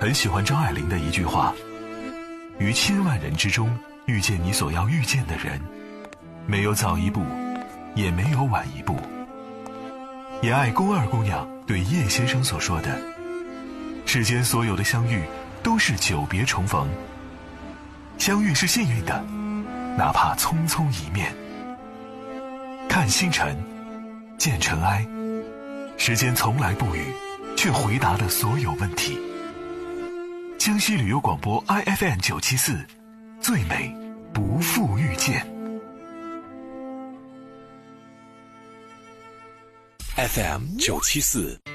很喜欢张爱玲的一句话：于千万人之中遇见你所要遇见的人，没有早一步，也没有晚一步。也爱宫二姑娘对叶先生所说的：世间所有的相遇都是久别重逢，相遇是幸运的，哪怕匆匆一面。看星辰，见尘埃，时间从来不语，却回答了所有问题。江西旅游广播 IFM 974，最美不负遇见。 FM 974。